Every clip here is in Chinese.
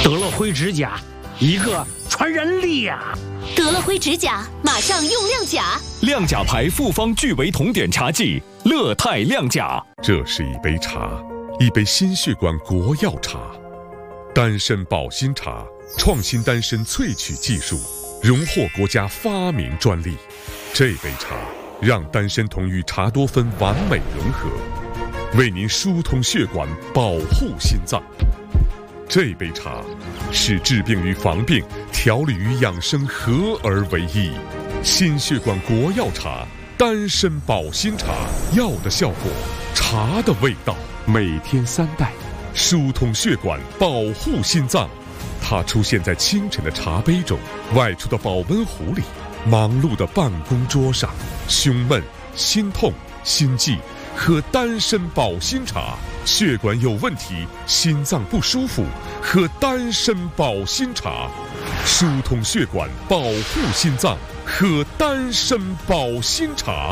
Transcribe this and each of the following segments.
得了灰指甲，一个传人力呀！ 得了灰指甲，马上用亮甲。 亮甲牌复方聚维酮碘茶剂，乐泰亮甲。 这是一杯茶，一杯心血管国药茶，丹参保心茶，创新丹参萃取技术，荣获国家发明专利。这杯茶让丹参酮与茶多酚完美融合，为您疏通血管，保护心脏。这杯茶使治病与防病、调理与养生合而为一。心血管国药茶，丹参保心茶，药的效果，茶的味道。每天3袋，疏通血管，保护心脏。它出现在清晨的茶杯中，外出的保温壶里，忙碌的办公桌上。胸闷、心痛、心悸，喝丹参保心茶。血管有问题，心脏不舒服，喝丹参保心茶。疏通血管，保护心脏，喝丹参保心茶。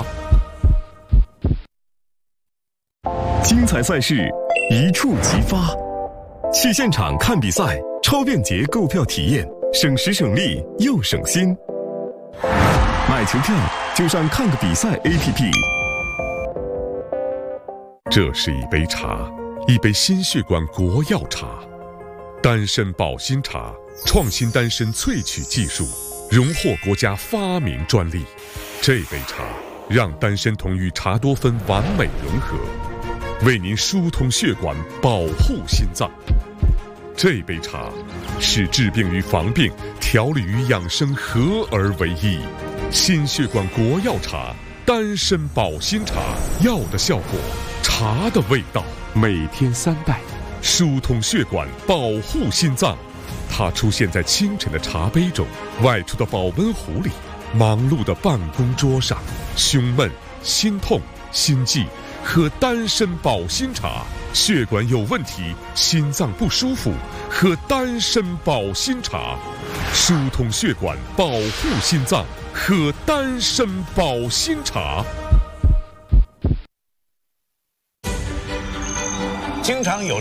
精彩赛事一触即发，去现场看比赛，超便捷购票体验，省时省力又省心。买球票就上看个比赛 APP。 这是一杯茶，一杯心血管国药茶，丹参保心茶，创新丹参萃取技术，荣获国家发明专利。这杯茶让丹参酮与茶多酚完美融合，为您疏通血管，保护心脏。这杯茶使治病与防病、调理与养生合而为一。心血管国药茶，丹参保心茶，药的效果，茶的味道。每天3袋，疏通血管，保护心脏。它出现在清晨的茶杯中，外出的保温壶里，忙碌的办公桌上。胸闷、心痛、心悸，喝丹参保心茶。血管有问题，心脏不舒服，喝丹参保心茶。疏通血管，保护心脏，喝丹参保心茶。 经常有